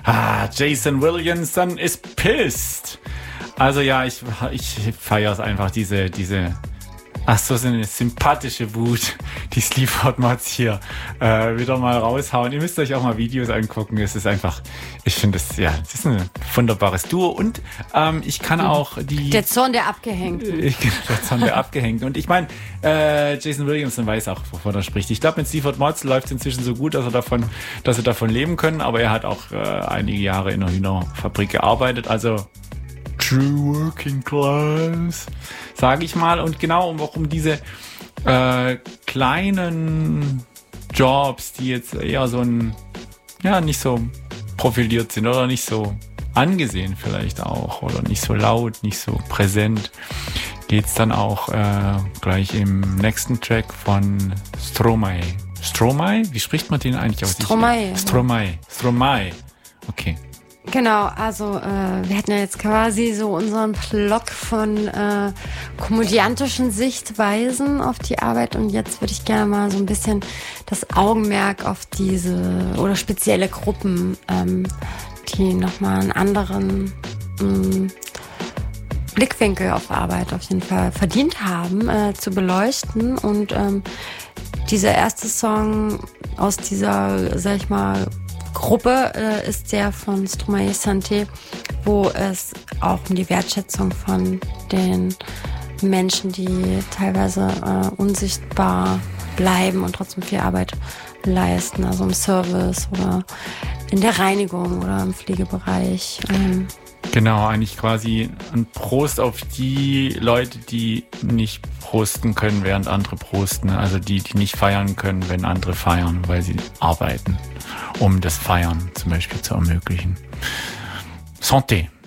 Jason Williamson is pissed. Also ja, ich feiere es einfach, diese so eine sympathische Wut, die Sleaford Mods hier wieder mal raushauen. Ihr müsst euch auch mal Videos angucken. Es ist einfach, ich finde das ist ein wunderbares Duo. Und ich kann auch der Zorn der Abgehängten. Der Zorn der Abgehängten. Und ich meine, Jason Williamson weiß auch, wovon er spricht. Ich glaube, mit Sleaford Mods läuft es inzwischen so gut, dass sie davon leben können. Aber er hat auch einige Jahre in einer Hühnerfabrik gearbeitet. Also True Working Class, sage ich mal. Und genau auch um diese kleinen Jobs, die jetzt eher nicht so profiliert sind oder nicht so angesehen vielleicht auch oder nicht so laut, nicht so präsent, geht's dann auch gleich im nächsten Track von Stromae. Stromae? Wie spricht man den eigentlich aus? Stromae. Okay. Genau, also wir hatten ja jetzt quasi so unseren Block von komödiantischen Sichtweisen auf die Arbeit und jetzt würde ich gerne mal so ein bisschen das Augenmerk auf diese oder spezielle Gruppen, die nochmal einen anderen Blickwinkel auf Arbeit auf jeden Fall verdient haben, zu beleuchten. Und dieser erste Song aus dieser, sag ich mal, Gruppe ist der von Stromae Santé, wo es auch um die Wertschätzung von den Menschen, die teilweise unsichtbar bleiben und trotzdem viel Arbeit leisten, also im Service oder in der Reinigung oder im Pflegebereich. Genau, eigentlich quasi ein Prost auf die Leute, die nicht prosten können, während andere prosten. Also die nicht feiern können, wenn andere feiern, weil sie arbeiten, um das Feiern zum Beispiel zu ermöglichen. Santé.